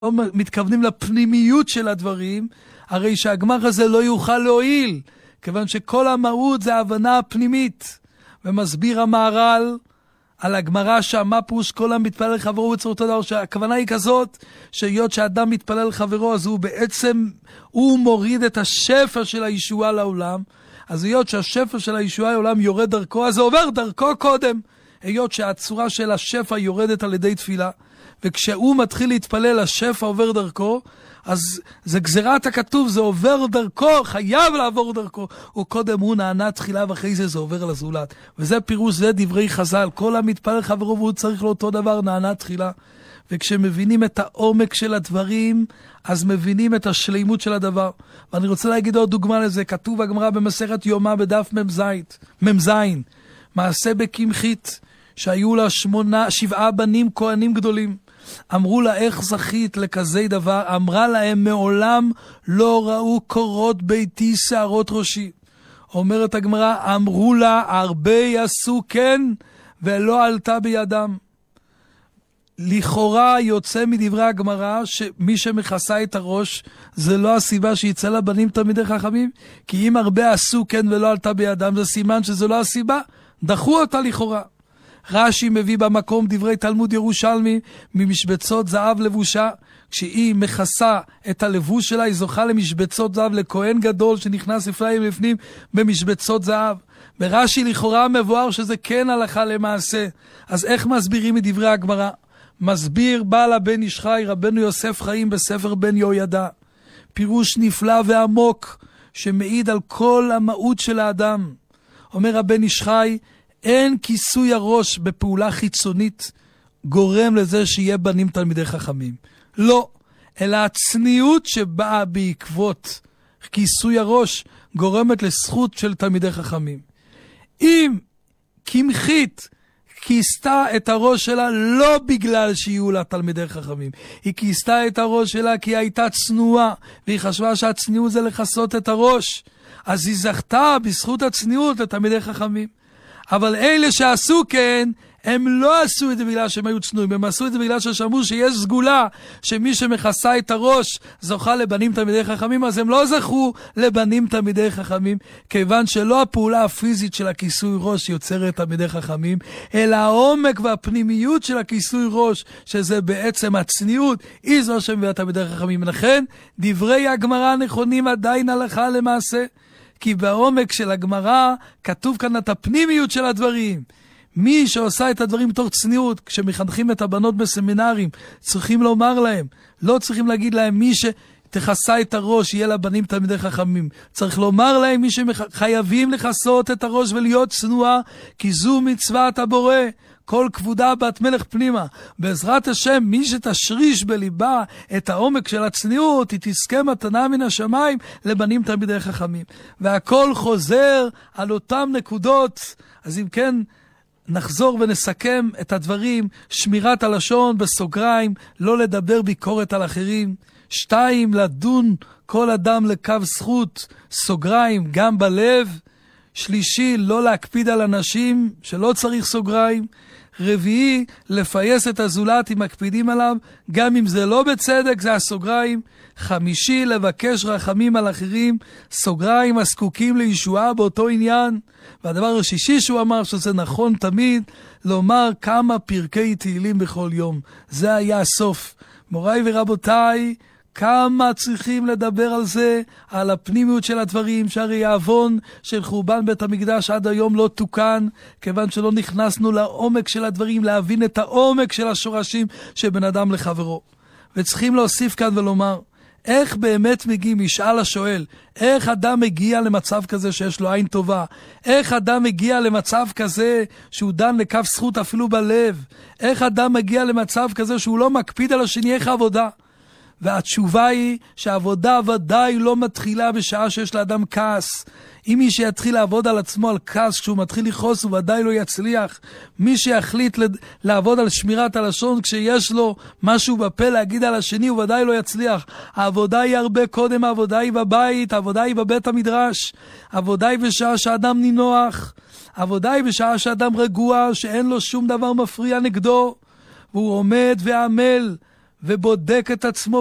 מתכוונים לפנימיות של הדברים, הרי שהגמר הזה לא יוכל להועיל, כיוון שכל המהות זה ההבנה הפנימית. ומסביר המהר"ל על הגמרא שמה פירוש כל המתפלל לחברו בצורתו דבר, שהכוונה היא כזאת, שהיות שאדם מתפלל לחברו, אז הוא בעצם, הוא מוריד את השפע של הישועה לעולם, אז היות שהשפע של הישועה לעולם יורד דרכו, אז זה עובר דרכו קודם, היות שהצורה של השפע יורדת על ידי תפילה, וכשהוא מתחיל להתפלל, השפע עובר דרכו, אז זה גזירת הכתוב, זה עובר דרכו, חייב לעבור דרכו. וקודם הוא נענה תחילה ואחרי זה עובר לזולת. וזה פירוש, זה דברי חז"ל. כל המתפלל חברו והוא צריך לאותו דבר, נענה תחילה. וכשמבינים את העומק של הדברים, אז מבינים את השלימות של הדבר. ואני רוצה להגיד עוד דוגמה לזה. כתוב הגמרא במסכת יומא בדף מ"ז. מעשה בקמחית, שהיו לה 7 בנים כהנים גדולים. אמרו לה, איך זכית לכזה דבר? אמרה להם, מעולם לא ראו קורות ביתי שערות ראשי. אומרת הגמרא, אמרו לה, הרבה עשו כן ולא עלתה בידם. לכאורה יוצא מדברי הגמרא שמי שמכסה את הראש זה לא הסיבה שיצא לבנים תלמידי חכמים, כי אם הרבה עשו כן ולא עלתה בידם זה סימן שזה לא הסיבה, דחו אותה לכאורה. רש"י מביא במקום דברי תלמוד ירושלמי, ממשבצות זהב לבושה, כשהיא מכסה את הלבוש שלה, היא זוכה למשבצות זהב, לכהן גדול שנכנס לפנים לפנים במשבצות זהב. ברש"י לכאורה מבואר שזה כן הלכה למעשה. אז איך מסבירים את דברי הגמרא? מסביר בעל הבן איש חי, רבנו יוסף חיים בספר בן יהוידע, פירוש נפלא ועמוק שמעיד על כל המהות של האדם. אומר הבן איש חי, אין כיסוי הראש בפעולה חיצונית גורם לזה שיהיה בנים תלמידי חכמים. לא, אלא הצניעות שבאה בעקבות כיסוי הראש גורמת לזכות של תלמידי חכמים. אם קמחית כיסתה את הראש שלה לא בגלל שיהיו לה תלמידי חכמים, היא כיסתה את הראש שלה כי היא הייתה צנועה, והיא חשבה שהצניעות זה לחסות את הראש, אז היא זכתה בזכות הצניעות לתלמידי חכמים. אבל אלה שעשו כן, הם לא עשו את זה בגלל שהם היו צנועים, הם עשו את זה בגלל ששמעו שיש סגולה, שמי שמכסה את הראש זוכה לבנים תלמידי חכמים, אז הם לא זכו לבנים תלמידי חכמים, כיוון שלא הפעולה הפיזית של הכיסוי ראש יוצרת תלמידי חכמים, אלא העומק והפנימיות של הכיסוי ראש, שזה בעצם הצניעות, היא זו שמביאה תלמידי חכמים. לכן, דברי הגמרא נכונים עדיין הלכה למעשה, כי בעומק של הגמרא כתוב כאן את הפנימיות של הדברים. מי שעושה את הדברים בתוך צניעות, כשמחנכים את הבנות בסמינרים, צריכים לומר להם, לא צריכים להגיד להם מי שתכסה את הראש יהיה לבנים תלמידי חכמים. צריך לומר להם מי שחייבים לכסות את הראש ולהיות צנועה, כי זו מצוות הבורא. כל כבודה בת מלך פנימה. בעזרת השם, מי שתשריש בליבה את העומק של הצניעות, היא תזכה מתנה מן השמיים לבנים תלמידי חכמים. והכל חוזר על אותם נקודות. אז אם כן, נחזור ונסכם את הדברים. שמירת הלשון בסוגריים, לא לדבר ביקורת על אחרים. 2, לדון כל אדם לקו זכות, סוגריים, גם בלב. 3, לא להקפיד על אנשים שלא צריך סוגריים. 4, לפייס את הזולת אם מקפידים עליו, גם אם זה לא בצדק, זה הסוגריים. 5, לבקש רחמים על אחרים, סוגריים, הזקוקים לישועה באותו עניין. והדבר השישי שהוא אמר שזה נכון תמיד, לומר כמה פרקי תהילים בכל יום. זה היה הסוף. מוריי ורבותיי, כמה צריכים לדבר על זה, על הפנימיות של הדברים, שהרי העוון של חורבן בית המקדש עד היום לא תוקן, כיוון שלא נכנסנו לעומק של הדברים, להבין את העומק של השורשים של בן אדם לחברו. וצריכים להוסיף כאן ולומר, איך באמת מגיעים, ישאל השואל, איך אדם מגיע למצב כזה שיש לו עין טובה? איך אדם מגיע למצב כזה שהוא דן לכף זכות אפילו בלב? איך אדם מגיע למצב כזה שהוא לא מקפיד על השני? איך העבודה? והתשובה היא שהעבודה ודאי לא מתחילה בשעה שיש לאדם כעס. אם מי שיתחיל לעבוד על עצמו על כעס, כשהוא מתחיל לכעוס הוא ודאי לא יצליח. מי שיחליט לעבוד על שמירת הלשון כשיש לו משהו בפה להגיד על השני הוא ודאי לא יצליח. העבודה היא הרבה קודם, העבודה היא בבית, העבודה היא בבית המדרש, העבודה היא בשעה שאדם נינוח, העבודה היא בשעה שאדם רגוע, שאין לו שום דבר מפריע נגדו, והוא עומד ועמל ובודק את עצמו